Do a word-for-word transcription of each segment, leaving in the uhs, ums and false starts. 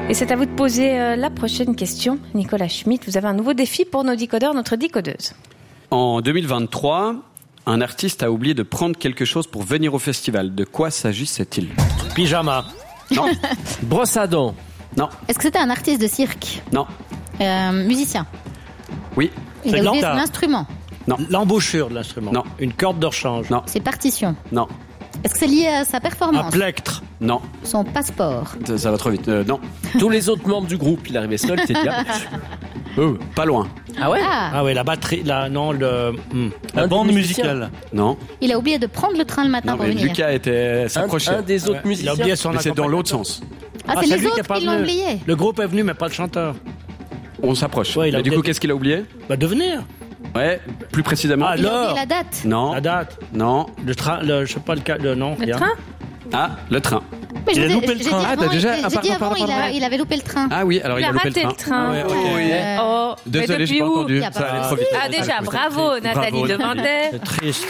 Et c'est à vous de poser euh, la prochaine question. Nicolas Schmitt, vous avez un nouveau défi pour nos décodeurs, notre décodeuse. En deux mille vingt-trois, un artiste a oublié de prendre quelque chose pour venir au festival. De quoi s'agissait-il ? Pyjama. Non. Brosse à dents. Non. Est-ce que c'était un artiste de cirque ? Non. Euh, musicien ? Oui. Il C'est a oublié lenta. son instrument ? Non. L'embouchure de l'instrument. Non. Une corde de rechange. Non. Ses partitions ? Non. Est-ce que c'est lié à sa Un performance ? plectre. Non. Son passeport ? Ça, ça va trop vite. Euh, non. Tous les autres membres du groupe, il arrivait seul, c'est bien. Oh, pas loin. Ah ouais Ah, Ah ouais, la batterie, la, non, le, hmm. Un la bande des musiciens. musicale. Non. il a oublié de prendre le train le matin Non, pour mais venir. Lucas était un, s'approchait. un des autres Ouais, musiciens. Il a oublié son Mais c'est dans l'autre accompagnateur. sens. Ah, Ah, c'est c'est les lui qui a autres pas qui l'ont venu. oublié. Le groupe est venu, mais pas le chanteur. On s'approche. Ouais, il a Mais du oublié- coup, qu'est-ce qu'il a oublié ? Bah, de venir. Ouais, plus précisément. Ah, Il a l'heure. oublié la date. Non. La date. Non. Le train, le, je sais pas le cas, le nom. Le rien. train ? Ah, le train. Mais je Il a vous ai- loupé le j'ai dit train. Ah, avant, t'as déjà- j'ai- ah, j'ai pardon, dit avant, pardon, il a- pardon. il avait loupé le train. Ah oui, alors il, Il a a loupé raté le le train. train. Ah ouais, ok. Euh, Oh, mais Désolé, depuis j'ai pas où ? entendu. Y a pas Ça de allait trop souci. vite. Ah déjà, bravo Nathalie Bravo. Devantet. C'est triste.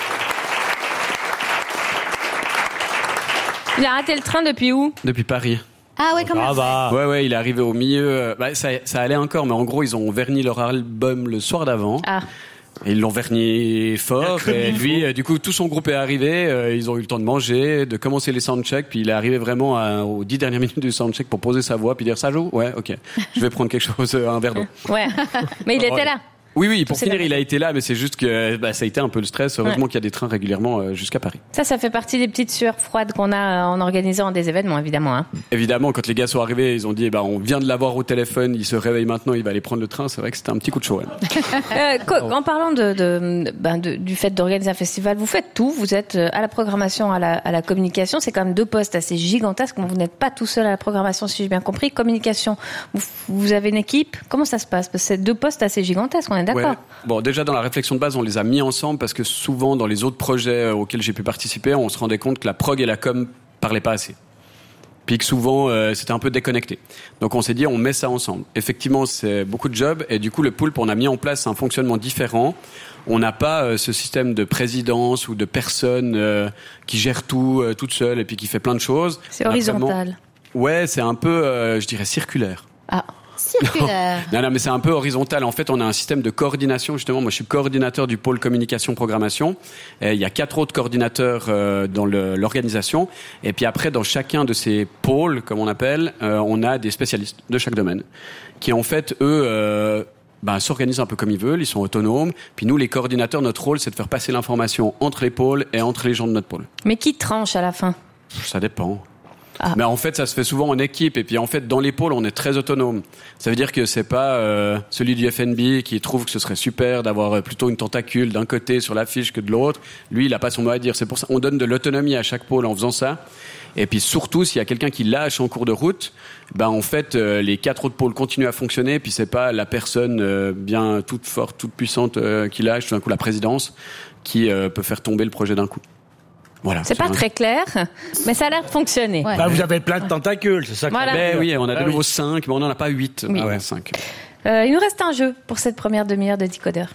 Il a raté le train depuis où ? Depuis Paris. Ah ouais, quand même. Ah bah. Ouais, ouais, il est arrivé au milieu. euh, Bah, ça, ça allait encore, mais en gros, ils ont verni leur album le soir d'avant. Ah, Et ils l'ont verni fort. Comme Et il lui, faut. euh, du coup, tout son groupe est arrivé. euh, ils ont eu le temps de manger, de commencer les soundchecks. Puis il est arrivé vraiment à- aux dix dernières minutes du soundcheck pour poser sa voix, puis dire ça joue. Ouais, ok. Je vais prendre quelque chose, euh, un verre d'eau. ouais. Mais il était là. Oui, oui. Pour C'est finir, la- il a été là, mais c'est juste que bah, ça a été un peu le stress. Heureusement Ouais. qu'il y a des trains régulièrement euh, jusqu'à Paris. Ça, ça fait partie des petites sueurs froides qu'on a euh, en organisant des événements, évidemment. Hein. Évidemment, quand les gars sont arrivés, ils ont dit, eh ben, on vient de l'avoir au téléphone, il se réveille maintenant, il va aller prendre le train. C'est vrai que c'était un petit coup de chaud. Ouais. Euh, co- en parlant de, de, ben de- du fait d'organiser un festival, vous faites tout. Vous êtes euh, à la programmation, à la, à la communication. C'est quand même deux postes assez gigantesques. Vous n'êtes pas tout seul à la programmation, si j'ai bien compris. Communication, vous, vous avez une équipe. Comment ça se passe ? Parce que c'est deux postes assez gigantesques, on est d'accord ? Ouais. Bon, déjà dans la réflexion de base, on les a mis ensemble parce que souvent dans les autres projets euh, auxquels j'ai pu participer, on se rendait compte que la prog et la com parlaient pas assez. Puis que souvent euh, c'était un peu déconnecté. Donc on s'est dit on met ça ensemble. Effectivement, c'est beaucoup de jobs et du coup le Poulpe, on a mis en place un fonctionnement différent. On n'a pas euh, ce système de présidence ou de personne euh, qui gère tout euh, toute seule et puis qui fait plein de choses. C'est On a vraiment- horizontal. Ouais, c'est un peu, euh, je dirais, circulaire. Ah, Circulaire. Non, non, mais c'est un peu horizontal. En fait, on a un système de coordination. Justement, moi, je suis coordinateur du pôle communication programmation. Et il y a quatre autres coordinateurs euh, dans le, l'organisation. Et puis après, dans chacun de ces pôles, comme on appelle, euh, on a des spécialistes de chaque domaine qui, en fait, eux, euh, ben, s'organisent un peu comme ils veulent. Ils sont autonomes. Puis nous, les coordinateurs, notre rôle, c'est de faire passer l'information entre les pôles et entre les gens de notre pôle. mais qui tranche à la fin ? Ça dépend. Ah. Mais en fait, ça se fait souvent en équipe. Et puis, en fait, dans les pôles, on est très autonome. Ça veut dire que c'est pas euh, celui du F N B qui trouve que ce serait super d'avoir euh, plutôt une tentacule d'un côté sur l'affiche que de l'autre. Lui, il a pas son mot à dire. C'est pour ça on donne de l'autonomie à chaque pôle en faisant ça. Et puis surtout, s'il y a quelqu'un qui lâche en cours de route, ben en fait, euh, les quatre autres pôles continuent à fonctionner. Puis c'est pas la personne euh, bien toute forte, toute puissante euh, qui lâche, tout d'un coup la présidence, qui euh, peut faire tomber le projet d'un coup. Voilà. C'est pas un- très clair, mais ça a l'air de fonctionner. Ouais. Bah, vous avez plein de tentacules, c'est ça que Voilà. ça veut Ben dire. oui, on a de Ah nouveau oui. cinq, mais on n'en a pas huit. Oui. Ah ouais, cinq. Euh, il nous reste un jeu pour cette première demi-heure de Décodeur.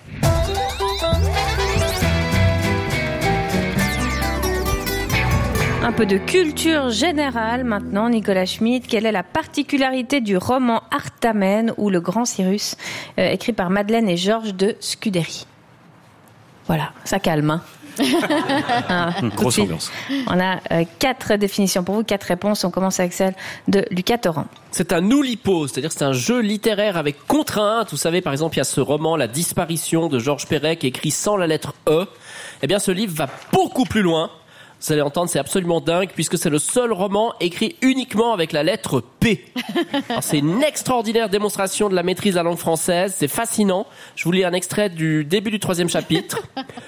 Un peu de culture générale maintenant, Nicolas Schmitt. Quelle est la particularité du roman Artamène ou Le Grand Cyrus, euh, écrit par Madeleine et Georges de Scudéry? Voilà, ça calme. Hein. Ah, tout de Grosse suite. ambiance. On a euh, quatre définitions pour vous, quatre réponses. On commence avec celle de Lucas Torrent. C'est un oulipo, c'est-à-dire que c'est un jeu littéraire avec contrainte. Vous savez, par exemple, il y a ce roman La disparition de Georges Perec écrit sans la lettre E. Eh bien, ce livre va beaucoup plus loin. Vous allez entendre, c'est absolument dingue puisque c'est le seul roman écrit uniquement avec la lettre P. Alors, c'est une extraordinaire démonstration de la maîtrise de la langue française. C'est fascinant. Je vous lis un extrait du début du troisième chapitre.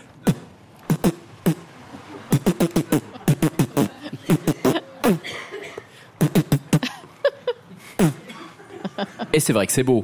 Et c'est vrai que c'est beau.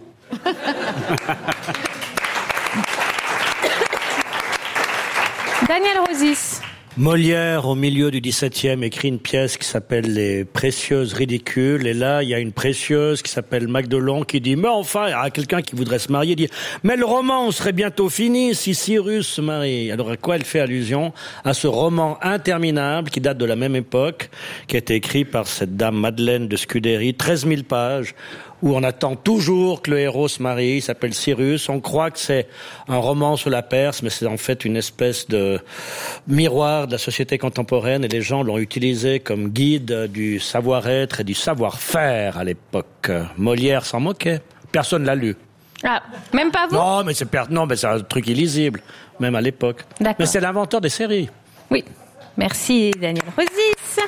Daniel Rosis. Molière, au milieu du dix-septième, écrit une pièce qui s'appelle Les Précieuses Ridicules. Et là, il y a une précieuse qui s'appelle Magdelon qui dit « Mais enfin, il y a quelqu'un qui voudrait se marier, dit « Mais le roman serait bientôt fini si Cyrus se marie. » Alors à quoi elle fait allusion? À ce roman interminable qui date de la même époque, qui a été écrit par cette dame Madeleine de Scudéry, treize mille pages, où on attend toujours que le héros se marie. Il s'appelle Cyrus. On croit que c'est un roman sur la Perse, mais c'est en fait une espèce de miroir de la société contemporaine, et les gens l'ont utilisé comme guide du savoir-être et du savoir-faire à l'époque. Molière s'en moquait. Personne l'a lu. Ah, même pas vous? Non, mais c'est per... non, mais c'est un truc illisible, même à l'époque. D'accord. Mais c'est l'inventeur des séries. Oui. Merci, Daniel Rosis.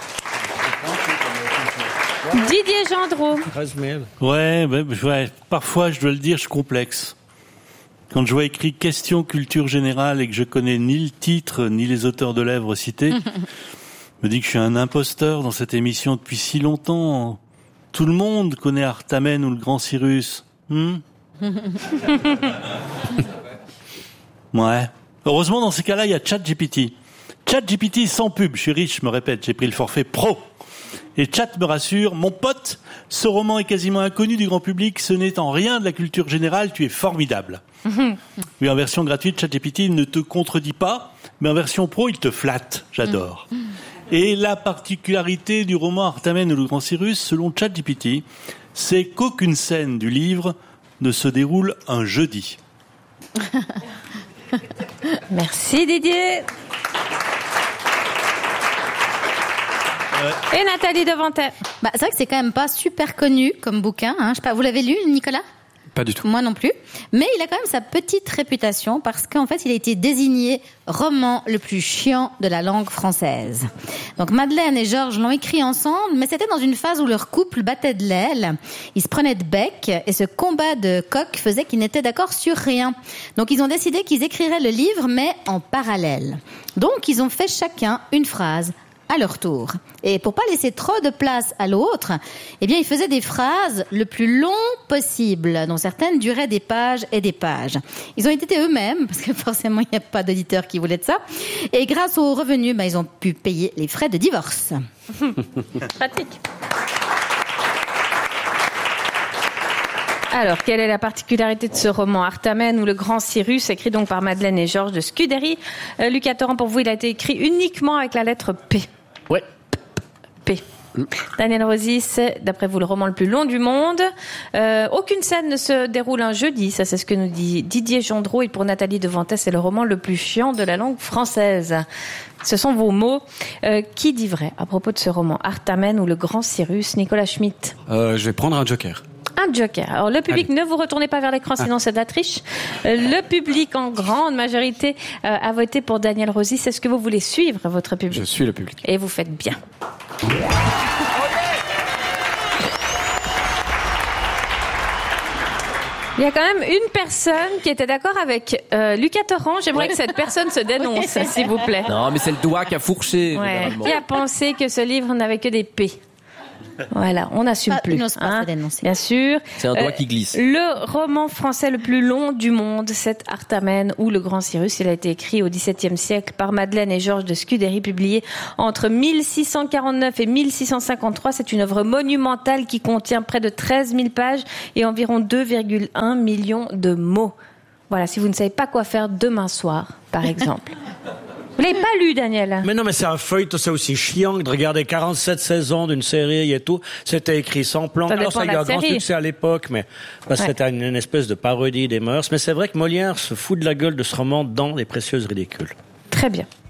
Didier Gendreau. treize mille. Ouais, bah, ouais, parfois, je dois le dire, je suis complexe. Quand je vois écrit « Question culture générale » et que je connais ni le titre, ni les auteurs de l'œuvre cités, je me dis que je suis un imposteur dans cette émission depuis si longtemps. Tout le monde connaît Artamène ou le Grand Cyrus. Hmm ouais. Heureusement, dans ces cas-là, il y a ChatGPT. ChatGPT sans pub. Je suis riche, je me répète, j'ai pris le forfait pro. Et Chat me rassure, mon pote, ce roman est quasiment inconnu du grand public, ce n'est en rien de la culture générale, tu es formidable. Oui, en version gratuite, ChatGPT ne te contredit pas, mais en version pro, il te flatte. J'adore. Et la particularité du roman Artamène ou le Grand Cyrus, selon ChatGPT, c'est qu'aucune scène du livre ne se déroule un jeudi. Merci Didier. Et Nathalie Devantet. Bah, c'est vrai que c'est quand même pas super connu comme bouquin. Hein. Je sais pas, vous l'avez lu, Nicolas? Pas du tout. Moi non plus. Mais il a quand même sa petite réputation parce qu'en fait, il a été désigné roman le plus chiant de la langue française. Donc Madeleine et Georges l'ont écrit ensemble, mais c'était dans une phase où leur couple battait de l'aile. Ils se prenaient de bec et ce combat de coq faisait qu'ils n'étaient d'accord sur rien. Donc ils ont décidé qu'ils écriraient le livre, mais en parallèle. Donc ils ont fait chacun une phrase à leur tour. Et pour pas laisser trop de place à l'autre, eh bien, ils faisaient des phrases le plus long possible, dont certaines duraient des pages et des pages. Ils ont été eux-mêmes, parce que forcément, il n'y a pas d'éditeur qui voulait de ça. Et grâce aux revenus, ben, ils ont pu payer les frais de divorce. Pratique. Alors, quelle est la particularité de ce roman Artamène ou le Grand Cyrus, écrit donc par Madeleine et Georges de Scudéry? euh, Lucas Torrent, pour vous, il a été écrit uniquement avec la lettre P. Ouais. P. Daniel Rosis, d'après vous, le roman le plus long du monde. Euh, aucune scène ne se déroule un jeudi, ça c'est ce que nous dit Didier Gendreau. Et pour Nathalie Devantet, c'est le roman le plus chiant de la langue française. Ce sont vos mots. Euh, qui dit vrai à propos de ce roman Artamène ou le Grand Cyrus? Nicolas Schmitt. Euh, je vais prendre un joker. Un joker. Alors le public, Allez. ne vous retournez pas vers l'écran, sinon c'est de la triche. Euh, le public, en grande majorité, euh, a voté pour Daniel Rosis. Est-ce que vous voulez suivre votre public? Je suis le public. Et vous faites bien. Il y a quand même une personne qui était d'accord avec euh, Lucas Torrent. J'aimerais que cette personne se dénonce, s'il vous plaît. Non, mais c'est le doigt qui a fourché. Ouais. généralement. Qui a pensé que ce livre n'avait que des P? Voilà, on n'assume Ah, plus. il n'ose pas se dénoncer. Bien sûr. C'est un doigt Euh, qui glisse. Le roman français le plus long du monde, c'est Artamène ou le Grand Cyrus. Il a été écrit au dix-septième siècle par Madeleine et Georges de Scudéry, publié entre mille six cent quarante-neuf et mille six cent cinquante-trois. C'est une œuvre monumentale qui contient près de treize mille pages et environ deux virgule un millions de mots. Voilà, si vous ne savez pas quoi faire demain soir, par exemple. Vous l'avez pas lu, Daniel? Mais non, mais c'est un feuilleton, c'est aussi chiant de regarder quarante-sept saisons d'une série et tout. C'était écrit sans plan. Ça Alors, dépend ça a de eu la un grand série. succès à l'époque, mais parce que Ouais. c'était une, une espèce de parodie des mœurs. Mais c'est vrai que Molière se fout de la gueule de ce roman dans Les Précieuses Ridicules. Très bien.